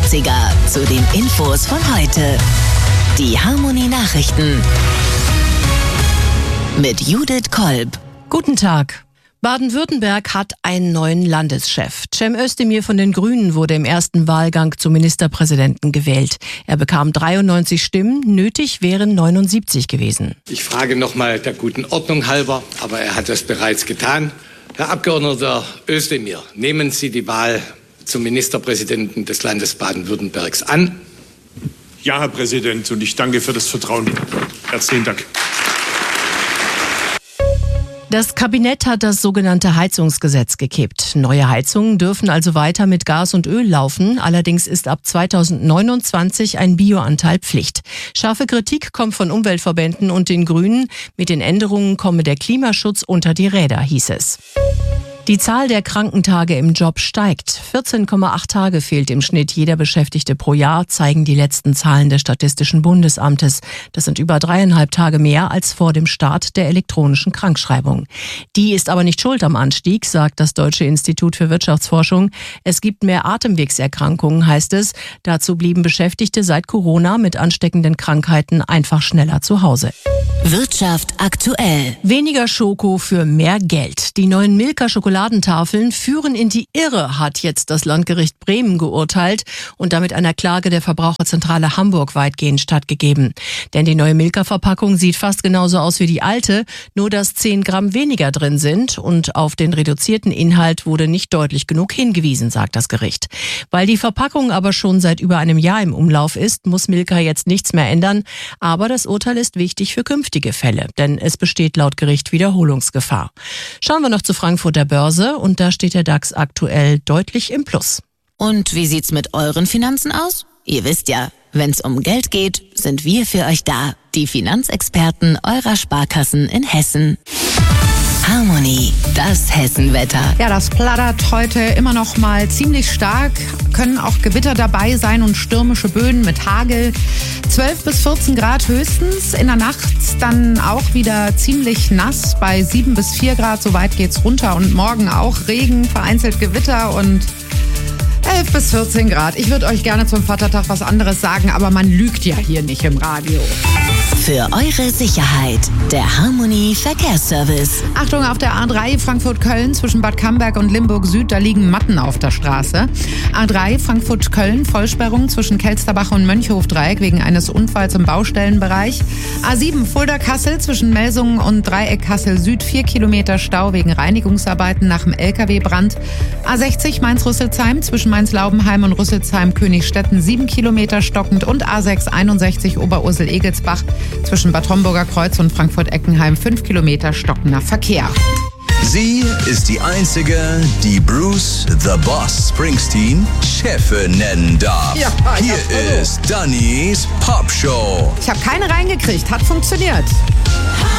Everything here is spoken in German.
80er zu den Infos von heute. Die Harmonie-Nachrichten mit Judith Kolb. Guten Tag. Baden-Württemberg hat einen neuen Landeschef. Cem Özdemir von den Grünen wurde im ersten Wahlgang zum Ministerpräsidenten gewählt. Er bekam 93 Stimmen, nötig wären 79 gewesen. Ich frage nochmal der guten Ordnung halber, aber er hat das bereits getan. Herr Abgeordneter Özdemir, nehmen Sie die Wahl zum Ministerpräsidenten des Landes Baden-Württembergs an? Ja, Herr Präsident, und ich danke für das Vertrauen. Herzlichen Dank. Das Kabinett hat das sogenannte Heizungsgesetz gekippt. Neue Heizungen dürfen also weiter mit Gas und Öl laufen. Allerdings ist ab 2029 ein Bioanteil Pflicht. Scharfe Kritik kommt von Umweltverbänden und den Grünen. Mit den Änderungen komme der Klimaschutz unter die Räder, hieß es. Die Zahl der Krankentage im Job steigt. 14,8 Tage fehlt im Schnitt jeder Beschäftigte pro Jahr, zeigen die letzten Zahlen des Statistischen Bundesamtes. Das sind über 3,5 Tage mehr als vor dem Start der elektronischen Krankschreibung. Die ist aber nicht schuld am Anstieg, sagt das Deutsche Institut für Wirtschaftsforschung. Es gibt mehr Atemwegserkrankungen, heißt es. Dazu blieben Beschäftigte seit Corona mit ansteckenden Krankheiten einfach schneller zu Hause. Wirtschaft aktuell. Weniger Schoko für mehr Geld. Die neuen Milka-Schokoladentafeln führen in die Irre, hat jetzt das Landgericht Bremen geurteilt und damit einer Klage der Verbraucherzentrale Hamburg weitgehend stattgegeben. Denn die neue Milka-Verpackung sieht fast genauso aus wie die alte, nur dass 10 Gramm weniger drin sind und auf den reduzierten Inhalt wurde nicht deutlich genug hingewiesen, sagt das Gericht. Weil die Verpackung aber schon seit über einem Jahr im Umlauf ist, muss Milka jetzt nichts mehr ändern. Aber das Urteil ist wichtig für künftige Fälle, denn es besteht laut Gericht Wiederholungsgefahr. Schauen wir noch zur Frankfurter Börse und da steht der DAX aktuell deutlich im Plus. Und wie sieht's mit euren Finanzen aus? Ihr wisst ja, wenn's um Geld geht, sind wir für euch da. Die Finanzexperten eurer Sparkassen in Hessen. Harmonie, das Hessenwetter. Ja, das plattert heute immer noch mal ziemlich stark. Können auch Gewitter dabei sein und stürmische Böen mit Hagel. 12 bis 14 Grad höchstens. In der Nacht dann auch wieder ziemlich nass bei 7 bis 4 Grad. So weit geht's runter. Und morgen auch Regen, vereinzelt Gewitter und 11 bis 14 Grad. Ich würde euch gerne zum Vatertag was anderes sagen, aber man lügt ja hier nicht im Radio. Für eure Sicherheit, der Harmonie Verkehrsservice. Achtung, auf der A3 Frankfurt-Köln zwischen Bad Camberg und Limburg Süd, da liegen Matten auf der Straße. A3 Frankfurt-Köln, Vollsperrung zwischen Kelsterbach und Mönchhof-Dreieck wegen eines Unfalls im Baustellenbereich. A7 Fulda-Kassel zwischen Melsungen und Dreieck Kassel Süd, 4 Kilometer Stau wegen Reinigungsarbeiten nach dem LKW-Brand. A60 Mainz-Rüsselsheim zwischen Mainz-Laubenheim und Rüsselsheim-Königstetten, 7 Kilometer stockend und A6 61 Oberursel-Egelsbach zwischen Bad Homburger Kreuz und Frankfurt-Eckenheim, 5 Kilometer stockender Verkehr. Sie ist die Einzige, die Bruce The Boss Springsteen Chefin nennen darf. Ja, hier ist Dannys Popshow. Ich habe keine reingekriegt, hat funktioniert.